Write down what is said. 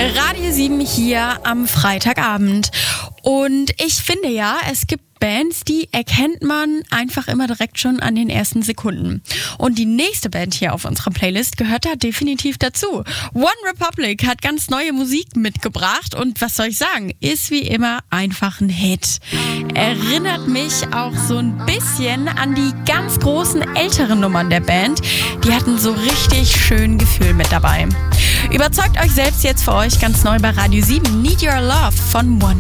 Radio 7 hier am Freitagabend. Und ich finde ja, es gibt Bands, die erkennt man einfach immer direkt schon an den ersten Sekunden. Und die nächste Band hier auf unserer Playlist gehört da definitiv dazu. OneRepublic hat ganz neue Musik mitgebracht und was soll ich sagen, ist wie immer einfach ein Hit. Erinnert mich auch so ein bisschen an die ganz großen älteren Nummern der Band. Die hatten so richtig schön Gefühl mit dabei. Überzeugt euch selbst jetzt für euch ganz neu bei Radio 7. Need Your Love von OneRepublic.